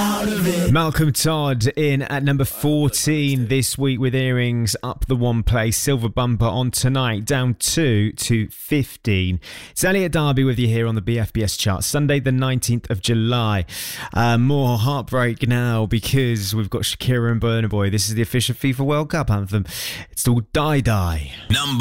Malcolm Todd in at number 14 this week with Earrings up the one place. Silver Bumper on tonight, down 2 to 15. It's Elliot Darby with you here on the BFBS chart. Sunday the 19th of July. More heartbreak now because we've got Shakira and Burna Boy. This is the official FIFA World Cup anthem. It's called Die Die. Number